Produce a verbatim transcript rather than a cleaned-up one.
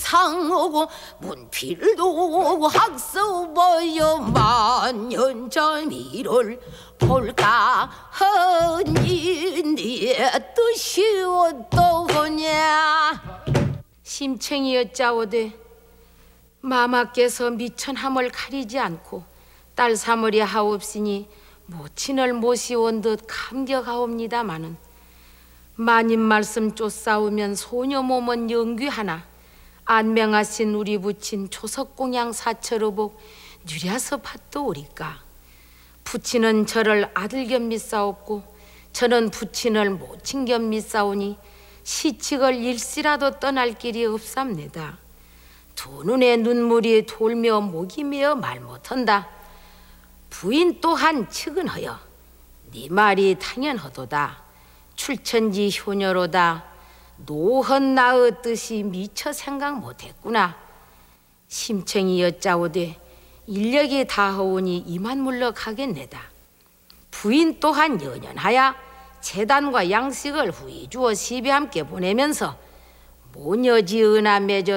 상하고 문필도 학서보여 만년전미를 볼까 하니 네 뜻이 어떠하냐. 심청이었자오되 마마께서 미천함을 가리지 않고 딸 사머리 하옵시니 모친을 모시온 듯 감격하옵니다마는 마님 말씀 쫓싸우면 소녀 몸은 영귀하나 안명하신 우리 부친 초석공양 사철의복 누려서 받도오리까. 부친은 저를 아들 겸 믿사옵고 저는 부친을 모친 겸 믿사오니 시칙을 일시라도 떠날 길이 없삼니다. 두 눈에 눈물이 돌며 목이 메어 말 못한다. 부인 또한 측은하여 네 말이 당연하도다. 출천지 효녀로다. 노헌 나의 뜻이 미처 생각 못했구나. 심청이 여짜오되 인력이 다하오니 이만 물러가겠네다. 부인 또한 연연하야 재단과 양식을 후이 주어 시비 함께 보내면서 모녀지 은하 맺어